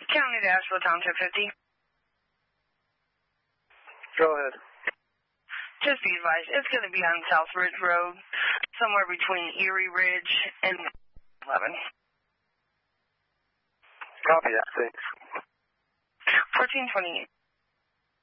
County to Asheville Township 50. Go ahead. Just be advised, it's going to be on South Ridge Road, somewhere between Erie Ridge and 11. Copy that, thanks. 1428.